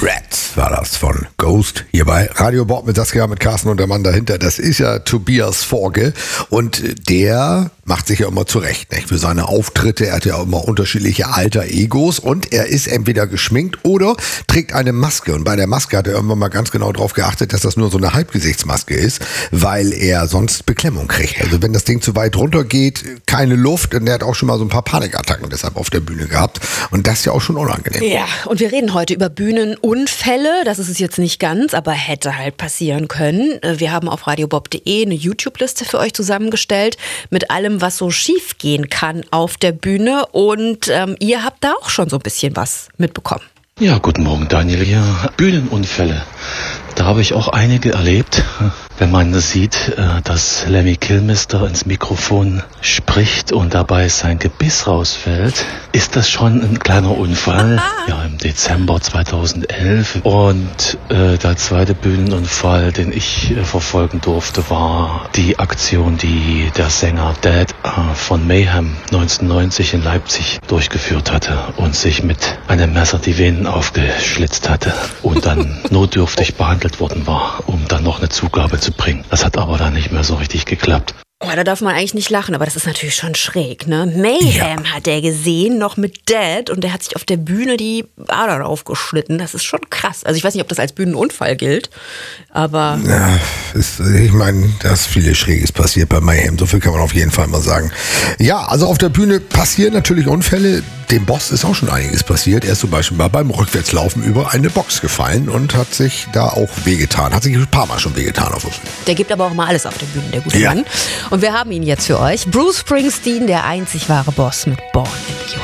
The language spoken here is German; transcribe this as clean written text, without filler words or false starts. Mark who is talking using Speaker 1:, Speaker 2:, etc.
Speaker 1: Red war das von Ghost hier bei Radio Bob mit Saskia, mit Carsten und der Mann dahinter. Das ist ja Tobias Forge und der macht sich ja immer zurecht, nicht? Für seine Auftritte. Er hat ja auch immer unterschiedliche alter Egos und er ist entweder geschminkt oder trägt eine Maske. Und bei der Maske hat er irgendwann mal ganz genau darauf geachtet, dass das nur so eine Halbgesichtsmaske ist, weil er sonst Beklemmung kriegt. Also wenn das Ding zu weit runter geht, keine Luft, und er hat auch schon mal so ein paar Panikattacken deshalb auf der Bühne gehabt. Und das ist ja auch schon unangenehm.
Speaker 2: Ja, und wir reden heute über Bühnenunfälle. Das ist es jetzt nicht ganz, aber hätte halt passieren können. Wir haben auf radiobob.de eine YouTube-Liste für euch zusammengestellt mit allem, was so schief gehen kann auf der Bühne. Und ihr habt da auch schon so ein bisschen was mitbekommen.
Speaker 3: Ja, guten Morgen, Daniel hier. Bühnenunfälle. Da habe ich auch einige erlebt. Wenn man sieht, dass Lemmy Kilmister ins Mikrofon spricht und dabei sein Gebiss rausfällt, ist das schon ein kleiner Unfall. Ja, im Dezember 2011. Und der zweite Bühnenunfall, den ich verfolgen durfte, war die Aktion, die der Sänger Dead von Mayhem 1990 in Leipzig durchgeführt hatte und sich mit einem Messer die Venen aufgeschlitzt hatte und dann notdürftig behandelt worden war, um dann noch eine Zugabe zu bringen. Das hat aber dann nicht mehr so richtig geklappt.
Speaker 2: Oh, da darf man eigentlich nicht lachen, aber das ist natürlich schon schräg, ne? Mayhem hat er gesehen, noch mit Dead, und der hat sich auf der Bühne die Adern aufgeschnitten. Das ist schon krass. Also ich weiß nicht, ob das als Bühnenunfall gilt, aber...
Speaker 1: Ja, ich meine, da ist vieles Schräges passiert bei Mayhem. So viel kann man auf jeden Fall mal sagen. Ja, also auf der Bühne passieren natürlich Unfälle. Dem Boss ist auch schon einiges passiert. Er ist zum Beispiel mal beim Rückwärtslaufen über eine Box gefallen und hat sich da auch wehgetan. Hat sich ein paar Mal schon wehgetan auf der Bühne.
Speaker 2: Der gibt aber auch mal alles auf der Bühne, der gute Mann. Und wir haben ihn jetzt für euch. Bruce Springsteen, der einzig wahre Boss mit Born in the USA.